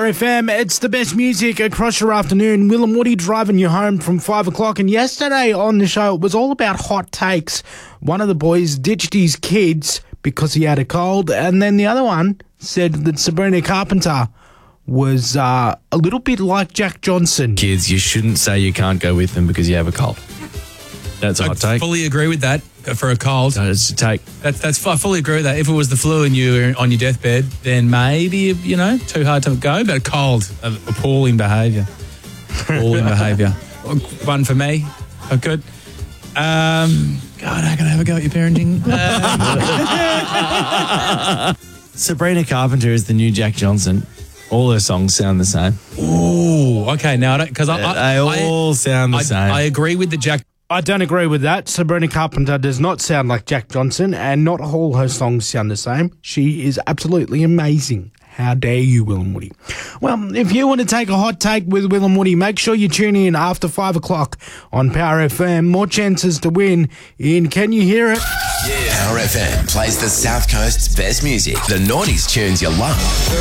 Power FM, it's the best music across your afternoon. Will and Woody driving you home from 5 o'clock. And yesterday on the show, it was all about hot takes. One of the boys ditched his kids because he had a cold. And then the other one said that Sabrina Carpenter was a little bit like Jack Johnson. Kids, you shouldn't say you can't go with them because you have a cold. That's a hot take. I fully agree with that for a cold. That's a take. I fully agree with that. If it was the flu and you were on your deathbed, then maybe, too hard to go. But a cold, appalling behaviour. Appalling behaviour. One for me. Oh, good. God, how can I have a go at your parenting? Sabrina Carpenter is the new Jack Johnson. All her songs sound the same. Ooh, okay. Now, because they all sound the same. I agree with the Jack. I don't agree with that. Sabrina Carpenter does not sound like Jack Johnson, and not all her songs sound the same. She is absolutely amazing. How dare you, Will and Woody? Well, if you want to take a hot take with Will and Woody, make sure you tune in after 5 o'clock on Power FM. More chances to win in Can You Hear It? Yeah. Power FM plays the South Coast's best music. The noughties tunes you love.